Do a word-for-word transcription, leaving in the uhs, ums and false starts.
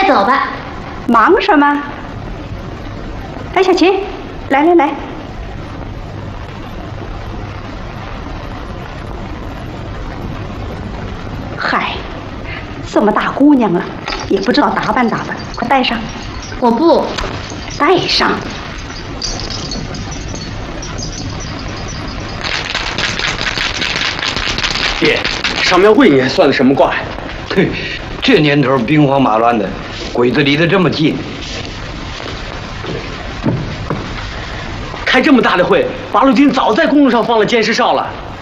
快走吧。 忙什么？哎，小琴，来来来。嗨，这么大姑娘了，也不知道打扮打扮，快戴上。 我不戴上。 爹，上庙会你还算的什么卦呀？ 嘿，这年头兵荒马乱的，鬼子离得这么近， 开这么大的会，八路军早在公路上放了监视哨了。